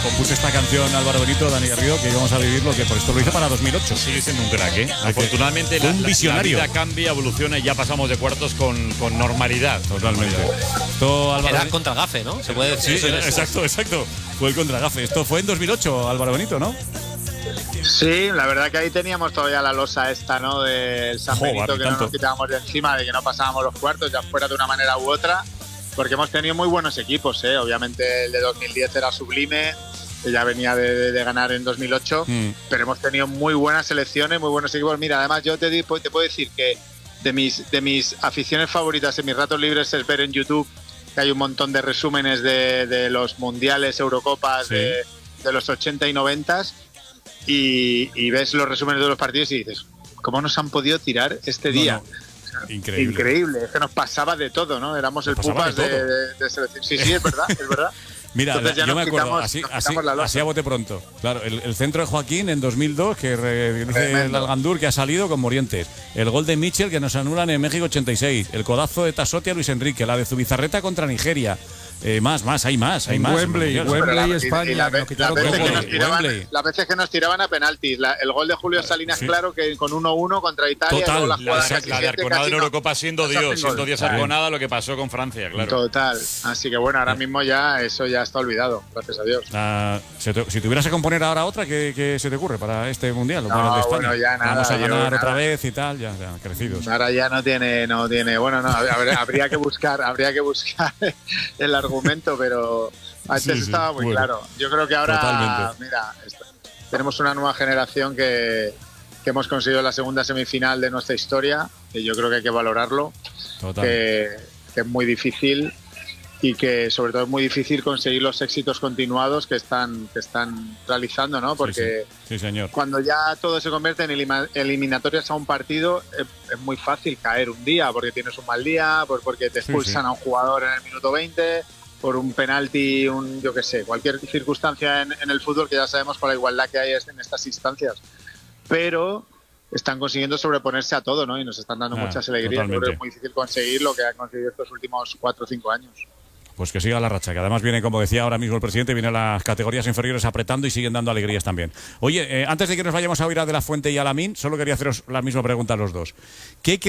compuse esta canción Álvaro Benito, Dani Garrido, que íbamos a vivirlo, que por esto lo hice para 2008. Sigue siendo un crack, ¿eh? Afortunadamente un visionario. La vida cambia, evoluciona y ya pasamos de cuartos con normalidad. Totalmente. Esto, Álvaro Era contra Gafe, ¿no? Se puede decir. Sí, exacto. Fue el contra Gafe. Esto fue en 2008, Álvaro Benito, ¿no? Sí, la verdad que ahí teníamos todavía la losa esta, ¿no? Del San Benito, que no nos quitábamos de encima, de que no pasábamos los cuartos, ya fuera de una manera u otra, porque hemos tenido muy buenos equipos, ¿eh? Obviamente el de 2010 era sublime, que ya venía de ganar en 2008, pero hemos tenido muy buenas selecciones, muy buenos equipos. Mira, además yo te puedo decir que de mis aficiones favoritas en mis ratos libres es ver en YouTube que hay un montón de resúmenes de los mundiales, Eurocopas, sí, de los 80 y 90 y ves los resúmenes de los partidos y dices, ¿cómo nos han podido tirar este día? No. Increíble, es que nos pasaba de todo, ¿no? Éramos el pupas de selección. Sí, es verdad. Mira, yo me acuerdo, así a bote pronto. Claro, el centro de Joaquín en 2002, que dice el Algandur, que ha salido con Morientes. El gol de Mitchell, que nos anulan en México 86. El codazo de Tassotti a Luis Enrique. La de Zubizarreta contra Nigeria. Hay más. Wembley, España. Las veces que nos tiraban a penaltis. El gol de Julio Salinas, claro, que con 1-1 contra Italia. Total. La de Arconada en Eurocopa siendo Dios Arconada, lo que pasó con Francia, claro. Total. Así que bueno, ahora mismo ya eso ya está olvidado, gracias a Dios. Si tuvieras que componer ahora otra, ¿qué se te ocurre para este mundial? No, de España? bueno, ya nada. Vamos a ganar otra vez y tal, ya crecidos. Ahora ya no tiene. Bueno, no, habría que buscar el argumento, pero antes estaba muy claro. Yo creo que ahora, mira, tenemos una nueva generación que hemos conseguido la segunda semifinal de nuestra historia, que yo creo que hay que valorarlo, que es muy difícil y que sobre todo es muy difícil conseguir los éxitos continuados que están realizando, ¿no? Porque sí, señor. Cuando ya todo se convierte en eliminatorias a un partido, es muy fácil caer un día, porque tienes un mal día, porque te expulsan a un jugador en el minuto 20, por un penalti, yo qué sé, cualquier circunstancia en el fútbol, que ya sabemos con la igualdad que hay en estas instancias. Pero están consiguiendo sobreponerse a todo, ¿no? Y nos están dando muchas alegrías. Pero es muy difícil conseguir lo que han conseguido estos últimos 4 o 5 años. Pues que siga la racha, que además viene, como decía ahora mismo el presidente, viene a las categorías inferiores apretando y siguen dando alegrías también. Oye, antes de que nos vayamos a oír a De la Fuente y a Lamine, solo quería haceros la misma pregunta a los dos. ¿Qué